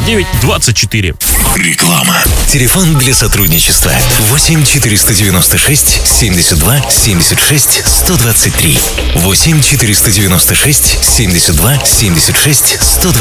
4924. Реклама. Телефон для сотрудничества 8 496 72 76 123. 8 496 72 76 123.